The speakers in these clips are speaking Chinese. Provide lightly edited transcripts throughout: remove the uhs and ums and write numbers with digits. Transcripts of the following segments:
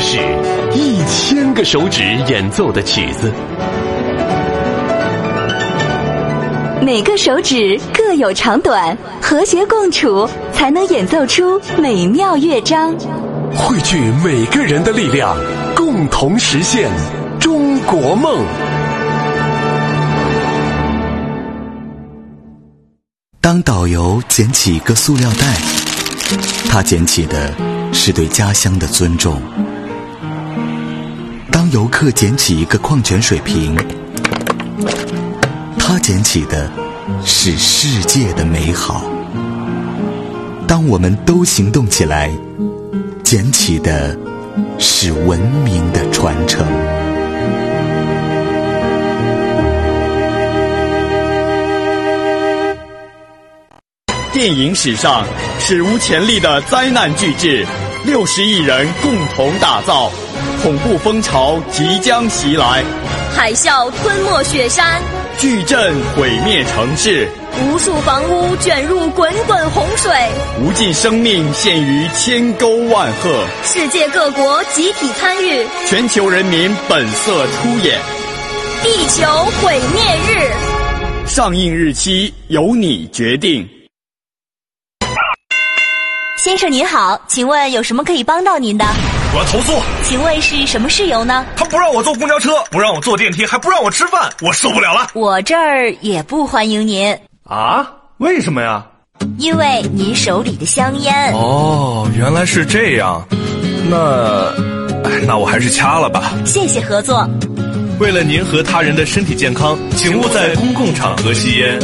是1000个手指演奏的曲子。 每个手指各有长短，和谐共处，才能演奏出美妙乐章。 汇聚每个人的力量，共同实现中国梦。 当导游捡起一个塑料袋，他捡起的是对家乡的尊重；当游客捡起一个矿泉水瓶，他捡起的是世界的美好。当我们都行动起来，捡起的是文明的传承。 电影史上史无前例的灾难巨制，60亿人共同打造，恐怖风潮即将袭来， 海啸吞没雪山， 巨震毁灭城市， 无数房屋卷入滚滚洪水， 无尽生命陷于千沟万壑， 世界各国集体参与， 全球人民本色出演。 地球毁灭日， 上映日期由你决定。 先生您好，请问有什么可以帮到您的？ 我要投诉。 请问是什么事由呢？ 他不让我坐公交车，不让我坐电梯，还不让我吃饭，我受不了了。 我这儿也不欢迎您。 啊？为什么呀？ 因为您手里的香烟。 哦，原来是这样。那我还是掐了吧。 谢谢合作。 为了您和他人的身体健康，请勿在公共场合吸烟。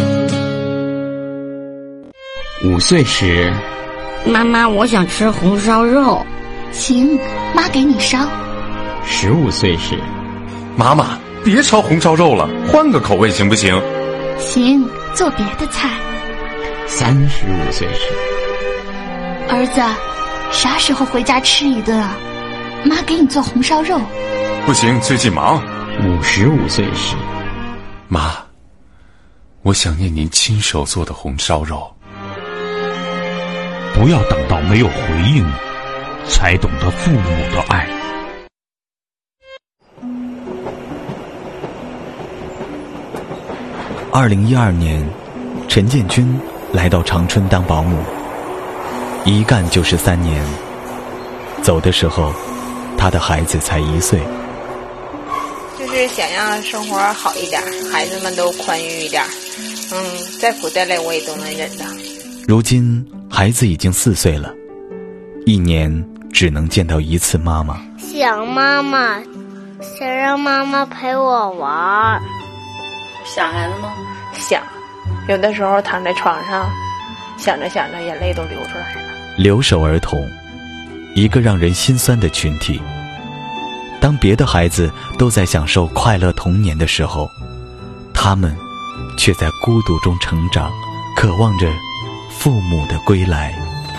5岁时， 妈妈，我想吃红烧肉。 行，妈给你烧。 15岁时， 妈妈，别烧红烧肉了，换个口味行不行？ 行，做别的菜。 35岁时， 儿子，啥时候回家吃一顿啊？妈给你做红烧肉。 不行，最近忙。 55岁时， 妈，我想念您亲手做的红烧肉。 不要等到没有回应，才懂得父母的爱。 2012年，陈建军来到长春当保姆，一干就是3年。走的时候，他的孩子才1岁。 就是想让生活好一点，孩子们都宽裕一点。再苦再累我也都能忍的。 如今孩子已经4岁了，1年只能见到1次妈妈。 想妈妈，想让妈妈陪我玩。 想孩子吗？想，有的时候躺在床上，想着想着眼泪都流出来了。 留守儿童，一个让人心酸的群体。当别的孩子都在享受快乐童年的时候，他们却在孤独中成长，渴望着父母的归来。